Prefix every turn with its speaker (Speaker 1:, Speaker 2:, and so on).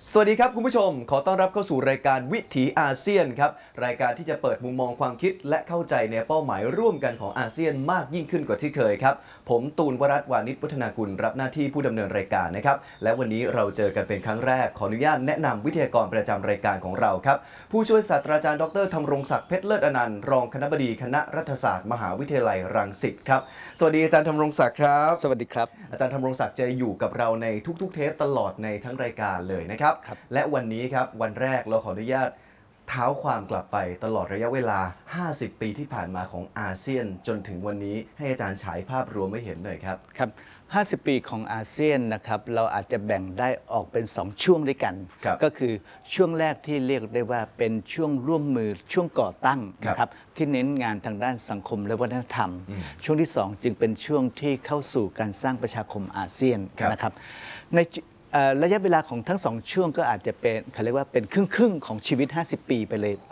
Speaker 1: สวัสดีครับคุณผู้ชมขอต้อนรับเข้าสู่รายการวิถีอาเซียนครับรายการที่จะเปิดมุมมองความคิดและเข้าใจในเป้าหมายร่วมกันของอาเซียนมากยิ่งขึ้นกว่าที่เคยครับผมตูนวรัตน์วานิชวัฒนากุลรับหน้าที่ผู้ดำเนินรายการนะครับและวันนี้เราเจอกันเป็นครั้งแรกขออนุญาตแนะนำวิทยากรประจำรายการของเราครับผู้ช่วยศาสตราจารย์ดรธำรงศักดิ์เพชรเลิศอนันต์รองคณบดีคณะรัฐศาสตร์มหาวิทยาลัยรังสิตครับสวัสดีอาจารย์ธำรงศักดิ์ครับ
Speaker 2: สวัสดีครับ
Speaker 1: อาจารย์ธำรงศักดิ์จะอยู่กับเราในทุกๆเทปตลอดในทั้งรายการเลยนะครับและวันนี้ครับวันแรกเราขออนุญาตเท้าความกลับไปตลอดระยะเวลา50ปีที่ผ่านมาของอาเซียนจนถึงวันนี้ให้อาจารย์ฉายภาพรวมให้เห็นหน่อยครับ
Speaker 2: ครับ50 ปีของอาเซียนนะครับเราอาจจะแบ่งได้ออกเป็น2ช่วงด้วยกันก็คือช่วงแรกที่เรียกได้ว่าเป็นช่วงร่วมมือช่วงก่อตั้งนะครับที่เน้นงานทางด้านสังคมและวัฒนธรรมช่วงที่2จึงเป็นช่วงที่เข้าสู่การสร้างประชาคมอาเซียนนะครับในระยะเวลาของทั้ง2ช่วงก็อาจจะเป็นเขาเรียกว่าเป็นครึ่งของชีวิต50 ปีไปเลย